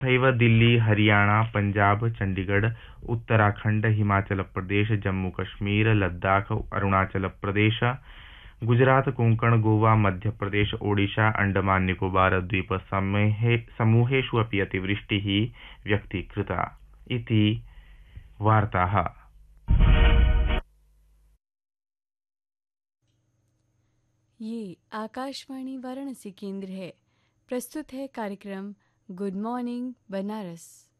तथैव दिल्ली, हरियाणा, पंजाब, चंडीगढ़, उत्तराखंड, हिमाचल प्रदेश, जम्मू कश्मीर, लद्दाख, अरुणाचल प्रदेश, गुजरात, कोंकण, गोवा, मध्य प्रदेश, ओडिशा, अंडमान निकोबार द्वीप समूहेषु अपि अतिवृष्टिः व्यक्तीकृता इति वार्ताः। ये आकाशवाणी वाराणसी केंद्र है। प्रस्तुत है कार्यक्रम गुड मॉर्निंग बनारस।